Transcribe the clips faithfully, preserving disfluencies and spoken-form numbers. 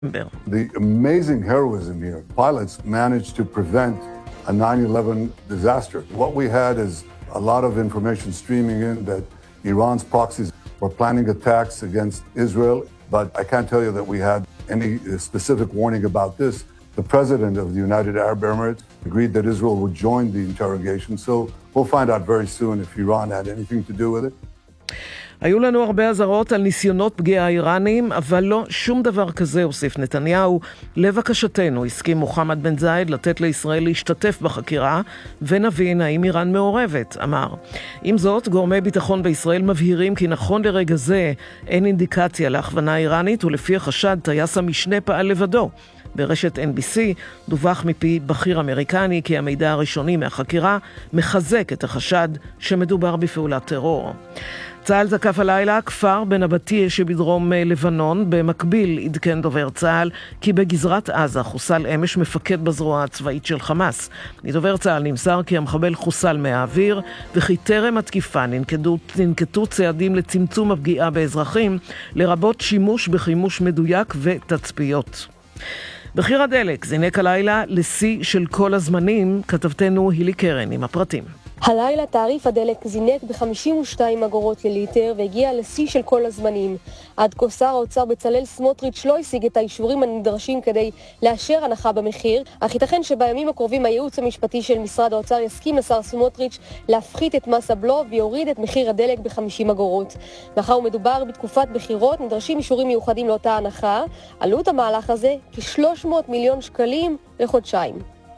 The amazing heroism here. Pilots managed to prevent a nine eleven disaster. What we had is a lot of information streaming in that Iran's proxies were planning attacks against Israel, but I can't tell you that we had any specific warning about this. The president of the United Arab Emirates agreed that Israel would join the interrogation, so we'll find out very soon if Iran had anything to do with it. היו לנו הרבה הזרות על ניסיונות פגיעה איראנים, אבל לא שום דבר כזה, הוסיף נתניהו. לבקשתנו הסכים מוחמד בן זייד לתת לישראל להשתתף בחקירה, ונבין האם איראן מעורבת, אמר. עם זאת, גורמי ביטחון בישראל מבהירים כי נכון לרגע זה אין אינדיקציה להכוונה איראנית, ולפי החשד טייס המשנה פעל לבדו. ברשת אן בי סי דווח מפי בכיר אמריקני כי המידע הראשוני מהחקירה מחזק את החשד שמדובר בפעולת טרור. צה"ל זקף הלילה כפר בנבטיה שבדרום לבנון. במקביל עדכן דובר צה"ל כי בגזרת עזה חוסל אמש מפקד בזרוע הצבאית של חמאס. מדובר צה"ל נמסר כי המחבל חוסל מהאוויר וכי טרם התקיפה ננקטו, ננקטו צעדים לצמצום הפגיעה באזרחים, לרבות שימוש בחימוש מדויק ותצפיות. מחיר הדלק זינק הלילה לשיא של כל הזמנים. כתבתנו הילי קרן עם הפרטים. הלילה תעריף הדלק זינק ב-חמישים ושתיים אגורות לליטר והגיע לשיא של כל הזמנים. עד כה שר האוצר בצלאל סמוטריץ' לא השיג את האישורים הנדרשים כדי לאשר הנחה במחיר, אך ייתכן שבימים הקרובים הייעוץ המשפטי של משרד האוצר יסכים לשר סמוטריץ' להפחית את מס הבלו ויוריד את מחיר הדלק ב-חמישים אגורות. מאחר ומדובר בתקופת בחירות נדרשים אישורים מיוחדים לאותה הנחה. עלות המהלך הזה כ-שלוש מאות מיליון שקלים לחודשיים.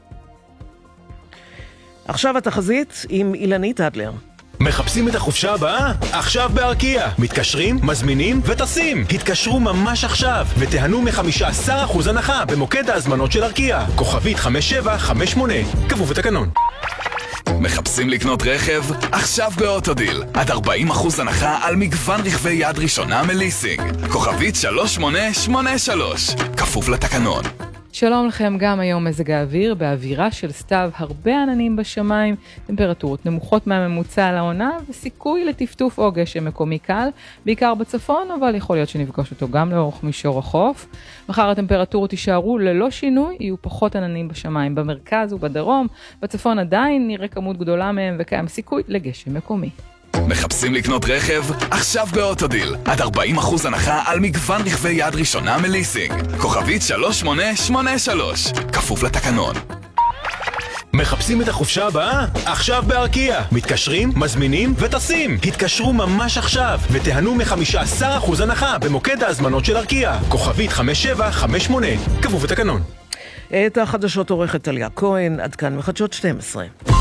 עכשיו התחזית עם אילנית אדלר. מחפשים את החופשה הבאה? עכשיו בארקיע. מתקשרים, מזמינים וטסים. התקשרו ממש עכשיו ותיהנו מ-חמישה עשר אחוז הנחה במוקד ההזמנות של ארקיע. כוכבית חמש שבע חמש שמונה. כפוף לתקנון. מחפשים לקנות רכב? עכשיו באוטודיל. עד ארבעים אחוז הנחה על מגוון רכבי יד ראשונה מליסינג. כוכבית שלוש שמונה שמונה שלוש. כפוף לתקנון. שלום לכם, גם היום מזג האוויר באווירה של סתיו, הרבה עננים בשמיים, טמפרטורות נמוכות מהממוצע על העונה וסיכוי לטפטוף או גשם מקומי קל, בעיקר בצפון, אבל יכול להיות שנפגוש אותו גם לאורך מישור החוף. מחר הטמפרטורות יישארו ללא שינוי, יהיו פחות עננים בשמיים במרכז ובדרום, בצפון עדיין נראה כמות גדולה מהם וקיים סיכוי לגשם מקומי. מחפשים לקנות רכב? עכשיו באוטודיל. עד ארבעים אחוז הנחה על מגוון רכבי יד ראשונה מליסינג. כוכבית שלוש שמונה שמונה שלוש. כפוף לתקנון. מחפשים את החופשה הבאה? עכשיו בארקיע. מתקשרים, מזמינים וטסים. התקשרו ממש עכשיו ותיהנו מ-חמישה עשר אחוז הנחה במוקד ההזמנות של ארקיע. כוכבית חמש שבע חמש שמונה. כפוף לתקנון. את החדשות עורכת טליה כהן, עד כאן מחדשות שתים עשרה.